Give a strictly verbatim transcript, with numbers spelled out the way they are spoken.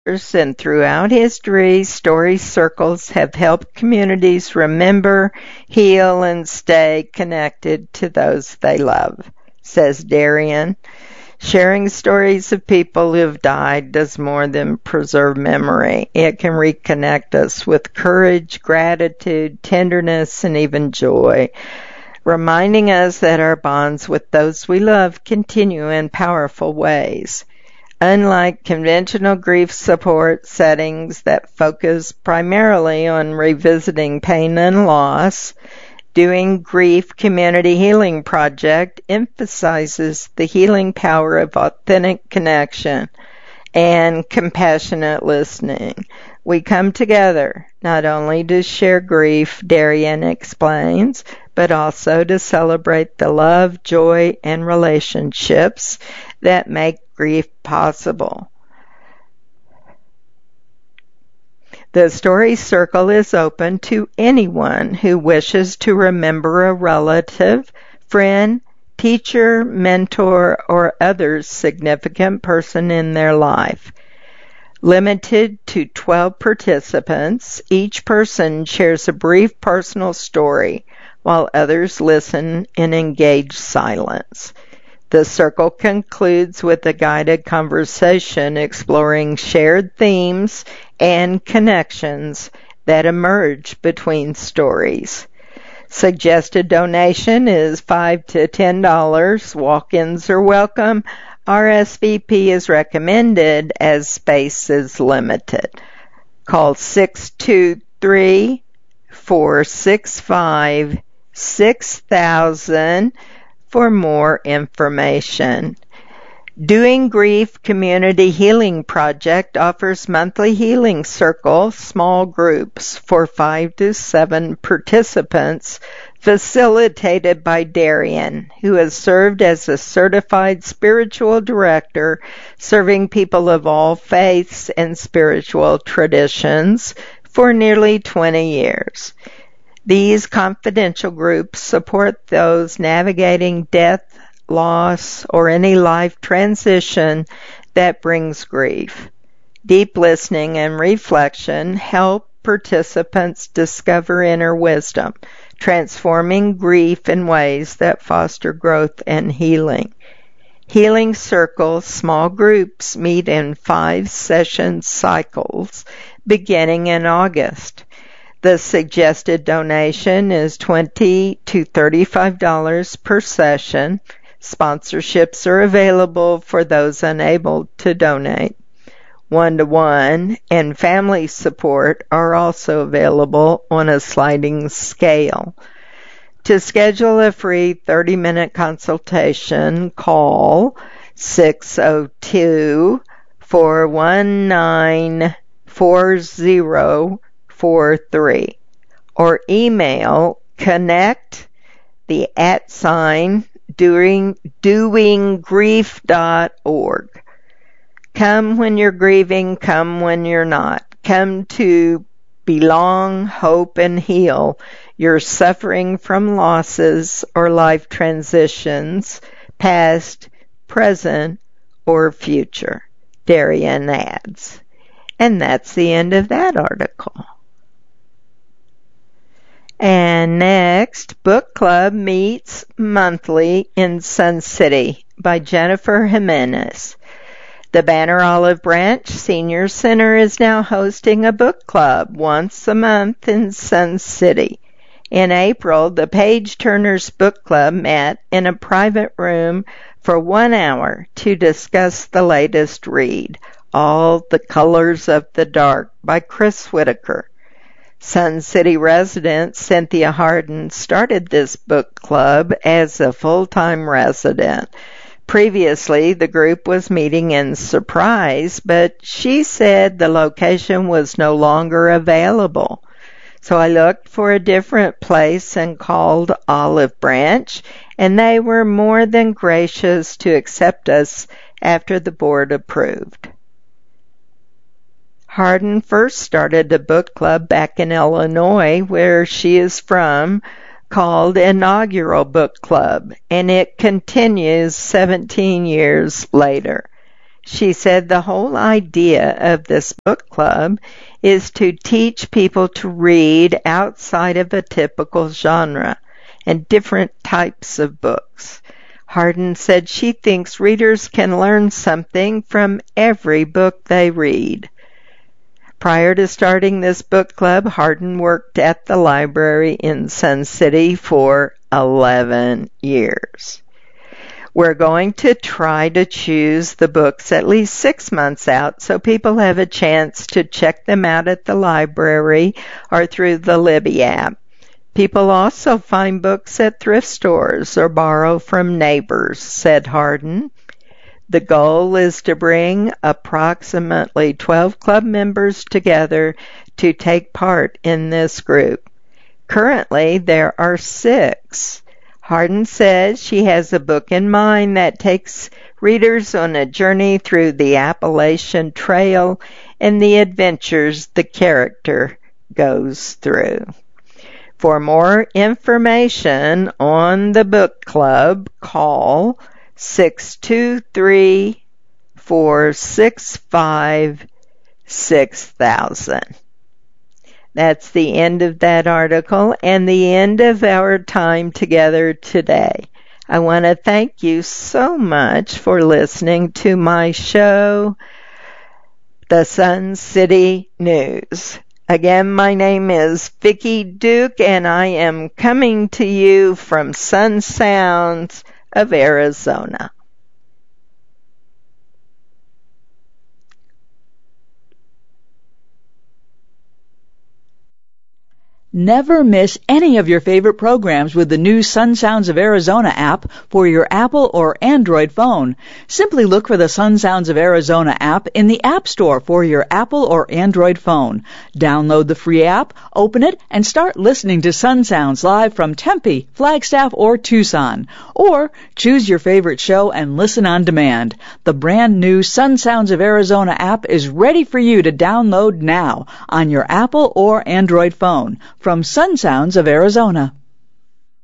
And throughout history, story circles have helped communities remember, heal, and stay connected to those they love, says Darian. Sharing stories of people who've died does more than preserve memory. It can reconnect us with courage, gratitude, tenderness, and even joy, reminding us that our bonds with those we love continue in powerful ways. Unlike conventional grief support settings that focus primarily on revisiting pain and loss, Doing Grief Community Healing Project emphasizes the healing power of authentic connection and compassionate listening. We come together not only to share grief, Darian explains, but also to celebrate the love, joy, and relationships that make grief possible. The Story Circle is open to anyone who wishes to remember a relative, friend, teacher, mentor, or other significant person in their life. Limited to twelve participants, each person shares a brief personal story while others listen in engaged silence. The circle concludes with a guided conversation exploring shared themes and connections that emerge between stories. Suggested donation is five to ten dollars. Walk-ins are welcome. R S V P is recommended as space is limited. Call six two three, four six five, six thousand for more information. Doing Grief Community Healing Project offers monthly healing circle small groups for five to seven participants, facilitated by Darian, who has served as a certified spiritual director, serving people of all faiths and spiritual traditions for nearly twenty years. These confidential groups support those navigating death, loss, or any life transition that brings grief. Deep listening and reflection help participants discover inner wisdom, transforming grief in ways that foster growth and healing. Healing Circle small groups meet in five session cycles beginning in August. The suggested donation is twenty to thirty-five dollars per session. Sponsorships are available for those unable to donate. One-to-one and family support are also available on a sliding scale. To schedule a free thirty-minute consultation, call six oh two, four one nine, four oh four three or email connect the at sign doing doinggrief dot org. Come when you're grieving, come when you're not. Come to belong, hope, and heal. You're suffering from losses or life transitions, past, present, or future, Darian adds. And that's the end of that article. And next, Book Club meets monthly in Sun City by Jennifer Jimenez. The Banner Olive Branch Senior Center is now hosting a book club once a month in Sun City. In April, the Page Turners Book Club met in a private room for one hour to discuss the latest read, All the Colors of the Dark by Chris Whitaker. Sun City resident Cynthia Harden started this book club as a full-time resident. Previously, the group was meeting in Surprise, but she said the location was no longer available. So I looked for a different place and called Olive Branch, and they were more than gracious to accept us after the board approved. Harden first started a book club back in Illinois, where she is from, called Inaugural Book Club, and it continues seventeen years later. She said the whole idea of this book club is to teach people to read outside of a typical genre and different types of books. Hardin said she thinks readers can learn something from every book they read. Prior to starting this book club, Hardin worked at the library in Sun City for eleven years. We're going to try to choose the books at least six months out so people have a chance to check them out at the library or through the Libby app. People also find books at thrift stores or borrow from neighbors, said Hardin. The goal is to bring approximately twelve club members together to take part in this group. Currently, there are six. Hardin says she has a book in mind that takes readers on a journey through the Appalachian Trail and the adventures the character goes through. For more information on the book club, call six two three, four six five, six thousand. That's the end of that article and the end of our time together today. I want to thank you so much for listening to my show, The Sun City News. Again, my name is Vicki Duke, and I am coming to you from Sun Sounds of Arizona. Never miss any of your favorite programs with the new Sun Sounds of Arizona app for your Apple or Android phone. Simply look for the Sun Sounds of Arizona app in the App Store for your Apple or Android phone. Download the free app, open it, and start listening to Sun Sounds live from Tempe, Flagstaff, or Tucson. Or choose your favorite show and listen on demand. The brand new Sun Sounds of Arizona app is ready for you to download now on your Apple or Android phone. From Sun Sounds of Arizona.